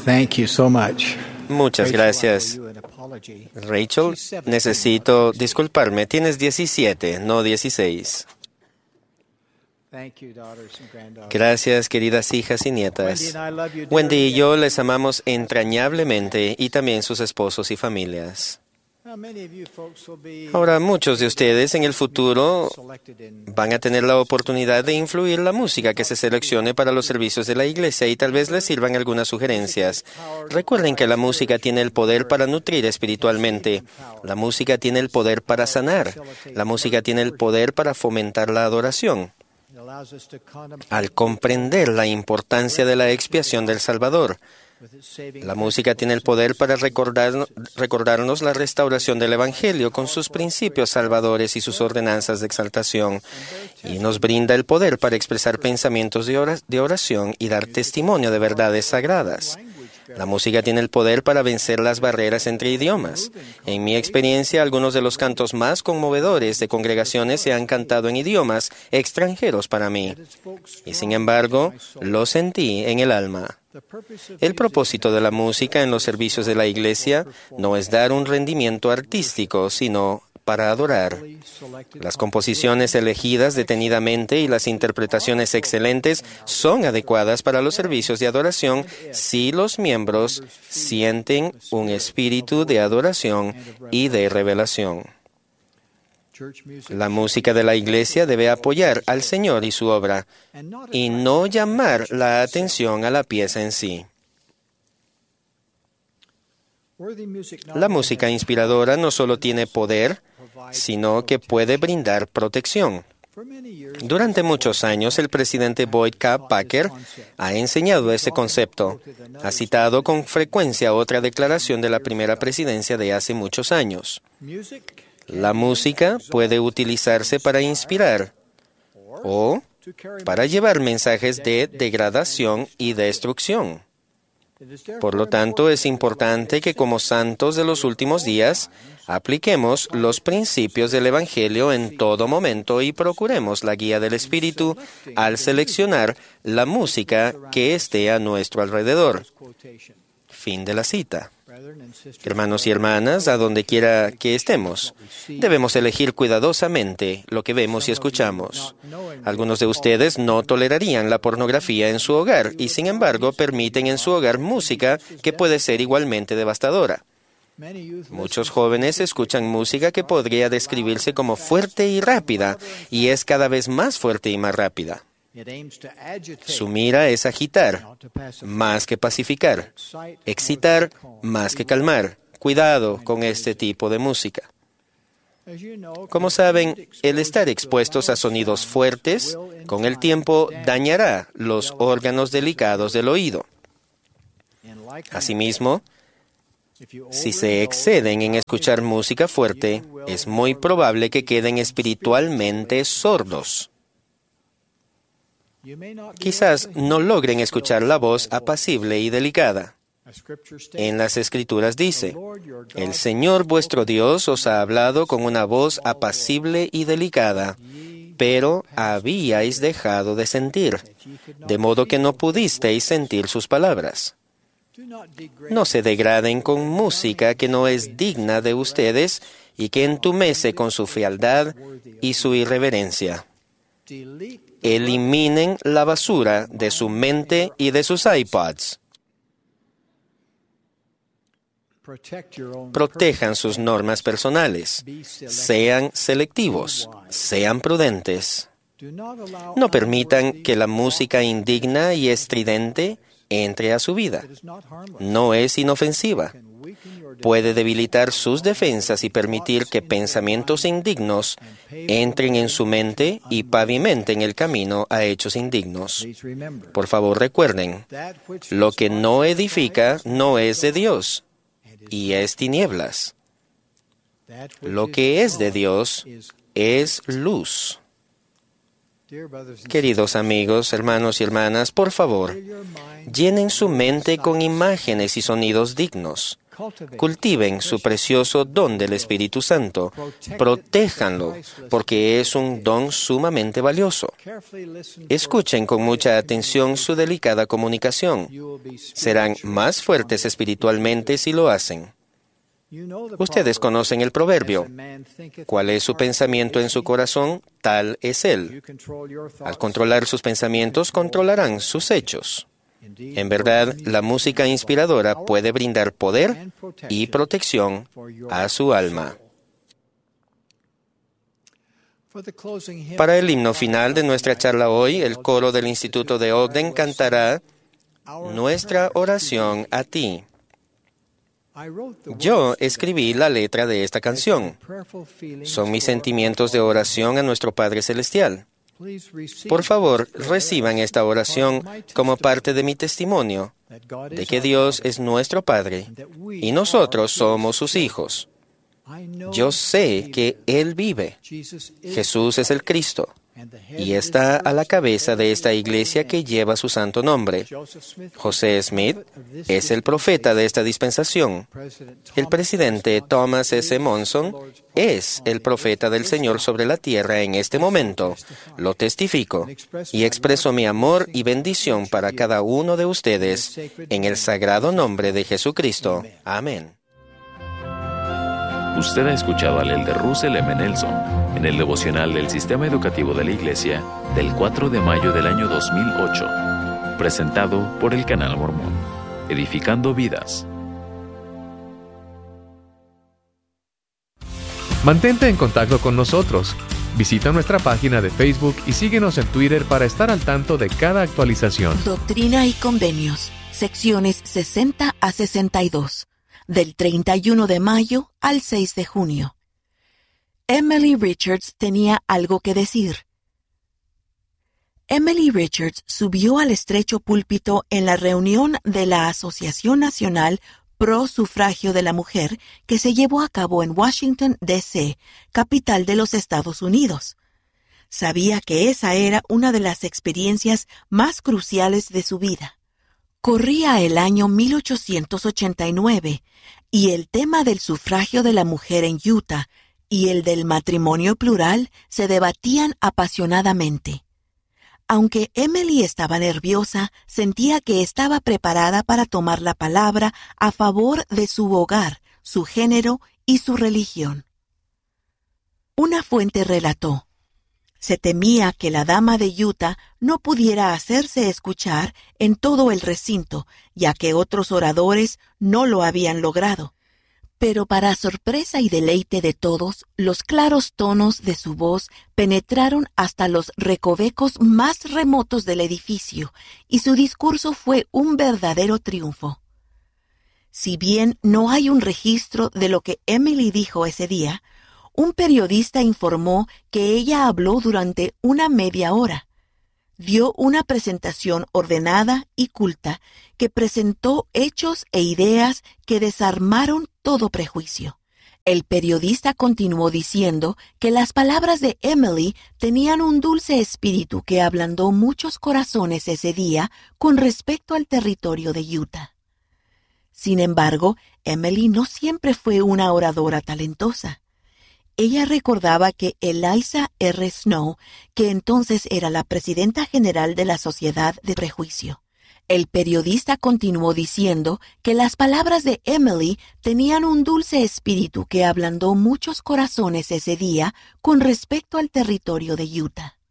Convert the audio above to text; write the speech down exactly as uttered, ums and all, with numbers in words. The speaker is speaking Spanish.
Thank you so much. Muchas gracias. Rachel, necesito disculparme. Tienes diecisiete, no dieciséis. Gracias, queridas hijas y nietas. Wendy y yo les amamos entrañablemente y también sus esposos y familias. Ahora, muchos de ustedes en el futuro van a tener la oportunidad de influir la música que se seleccione para los servicios de la iglesia y tal vez les sirvan algunas sugerencias. Recuerden que la música tiene el poder para nutrir espiritualmente. La música tiene el poder para sanar. La música tiene el poder para fomentar la adoración. Al comprender la importancia de la expiación del Salvador, la música tiene el poder para recordar, recordarnos la restauración del Evangelio con sus principios salvadores y sus ordenanzas de exaltación, y nos brinda el poder para expresar pensamientos de oración y dar testimonio de verdades sagradas. La música tiene el poder para vencer las barreras entre idiomas. En mi experiencia, algunos de los cantos más conmovedores de congregaciones se han cantado en idiomas extranjeros para mí, y sin embargo, lo sentí en el alma. El propósito de la música en los servicios de la iglesia no es dar un rendimiento artístico, sino para adorar. Las composiciones elegidas detenidamente y las interpretaciones excelentes son adecuadas para los servicios de adoración si los miembros sienten un espíritu de adoración y de revelación. La música de la iglesia debe apoyar al Señor y su obra, y no llamar la atención a la pieza en sí. La música inspiradora no solo tiene poder, sino que puede brindar protección. Durante muchos años, el presidente Boyd K. Packer ha enseñado este concepto. Ha citado con frecuencia otra declaración de la primera presidencia de hace muchos años. La música puede utilizarse para inspirar o para llevar mensajes de degradación y destrucción. Por lo tanto, es importante que como santos de los últimos días apliquemos los principios del Evangelio en todo momento y procuremos la guía del Espíritu al seleccionar la música que esté a nuestro alrededor. Fin de la cita. Hermanos y hermanas, a donde quiera que estemos, debemos elegir cuidadosamente lo que vemos y escuchamos. Algunos de ustedes no tolerarían la pornografía en su hogar y, sin embargo, permiten en su hogar música que puede ser igualmente devastadora. Muchos jóvenes escuchan música que podría describirse como fuerte y rápida, y es cada vez más fuerte y más rápida. Su mira es agitar, más que pacificar, excitar, más que calmar. Cuidado con este tipo de música. Como saben, el estar expuestos a sonidos fuertes, con el tiempo dañará los órganos delicados del oído. Asimismo, si se exceden en escuchar música fuerte, es muy probable que queden espiritualmente sordos. Quizás no logren escuchar la voz apacible y delicada. En las Escrituras dice, «El Señor vuestro Dios os ha hablado con una voz apacible y delicada, pero habíais dejado de sentir, de modo que no pudisteis sentir sus palabras». No se degraden con música que no es digna de ustedes y que entumece con su frialdad y su irreverencia. Eliminen la basura de su mente y de sus iPods. Protejan sus normas personales. Sean selectivos. Sean prudentes. No permitan que la música indigna y estridente entre a su vida. No es inofensiva. Puede debilitar sus defensas y permitir que pensamientos indignos entren en su mente y pavimenten el camino a hechos indignos. Por favor, recuerden, lo que no edifica no es de Dios, y es tinieblas. Lo que es de Dios es luz. Queridos amigos, hermanos y hermanas, por favor, llenen su mente con imágenes y sonidos dignos. Cultiven su precioso don del Espíritu Santo. Protéjanlo, porque es un don sumamente valioso. Escuchen con mucha atención su delicada comunicación. Serán más fuertes espiritualmente si lo hacen. Ustedes conocen el proverbio: ¿cuál es su pensamiento en su corazón? Tal es él. Al controlar sus pensamientos, controlarán sus hechos. En verdad, la música inspiradora puede brindar poder y protección a su alma. Para el himno final de nuestra charla hoy, el coro del Instituto de Ogden cantará Nuestra oración a ti. Yo escribí la letra de esta canción. Son mis sentimientos de oración a nuestro Padre Celestial. Por favor, reciban esta oración como parte de mi testimonio de que Dios es nuestro Padre y nosotros somos sus hijos. Yo sé que Él vive. Jesús es el Cristo y está a la cabeza de esta iglesia que lleva su santo nombre. José Smith es el profeta de esta dispensación. El presidente Thomas S. Monson es el profeta del Señor sobre la tierra en este momento. Lo testifico y expreso mi amor y bendición para cada uno de ustedes en el sagrado nombre de Jesucristo. Amén. Usted ha escuchado al elder Russell M. Nelson en el devocional del Sistema Educativo de la Iglesia del cuatro de mayo del año dos mil ocho, presentado por el Canal Mormón, edificando vidas. Mantente en contacto con nosotros. Visita nuestra página de Facebook y síguenos en Twitter para estar al tanto de cada actualización. Doctrina y Convenios, secciones sesenta a sesenta y dos. Del treinta y uno de mayo al seis de junio. Emily Richards tenía algo que decir. Emily Richards subió al estrecho púlpito en la reunión de la Asociación Nacional Pro Sufragio de la Mujer que se llevó a cabo en Washington, D C, capital de los Estados Unidos. Sabía que esa era una de las experiencias más cruciales de su vida. Corría el año mil ochocientos ochenta y nueve y el tema del sufragio de la mujer en Utah y el del matrimonio plural se debatían apasionadamente. Aunque Emily estaba nerviosa, sentía que estaba preparada para tomar la palabra a favor de su hogar, su género y su religión. Una fuente relató: se temía que la dama de Utah no pudiera hacerse escuchar en todo el recinto, ya que otros oradores no lo habían logrado. Pero para sorpresa y deleite de todos, los claros tonos de su voz penetraron hasta los recovecos más remotos del edificio, y su discurso fue un verdadero triunfo. Si bien no hay un registro de lo que Emily dijo ese día, un periodista informó que ella habló durante una media hora. Dio una presentación ordenada y culta que presentó hechos e ideas que desarmaron todo prejuicio. El periodista continuó diciendo que las palabras de Emily tenían un dulce espíritu que ablandó muchos corazones ese día con respecto al territorio de Utah. Sin embargo, Emily no siempre fue una oradora talentosa. Ella recordaba que Eliza R. Snow, que entonces era la presidenta general de la Sociedad de Prejuicio. El periodista continuó diciendo que las palabras de Emily tenían un dulce espíritu que ablandó muchos corazones ese día con respecto al territorio de Utah.